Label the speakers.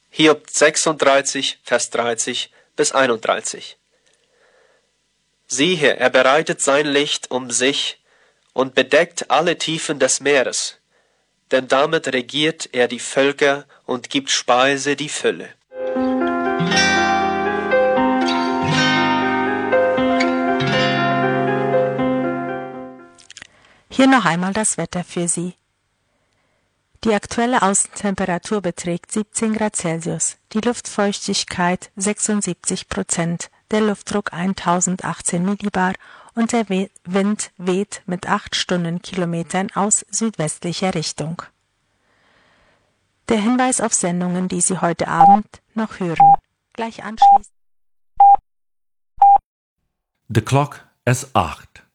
Speaker 1: Hiob 36, Vers 30 bis 31. Siehe, er bereitet sein Licht um sich und bedeckt alle Tiefen des Meeres, denn damit regiert er die Völker und gibt Speise die Fülle.
Speaker 2: Hier noch einmal das Wetter für Sie. Die aktuelle Außentemperatur beträgt 17 Grad Celsius, die Luftfeuchtigkeit 76%, der Luftdruck 1018 Millibar und der Wind weht mit 8 Stundenkilometern aus südwestlicher Richtung. Der Hinweis auf Sendungen, die Sie heute Abend noch hören. Gleich anschließend.
Speaker 3: The clock is 8.